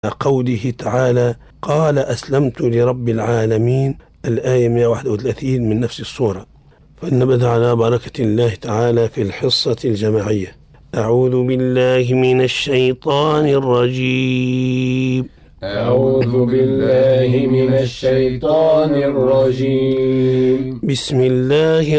قوله تعالى: قال أسلمت لرب العالمين، الآية 131 من نفس السورة. فلنبدأ على بركة الله تعالى في الحصة الجماعية. أعوذ بالله من الشيطان الرجيم. أعوذ بالله من الشيطان الرجيم. بسم الله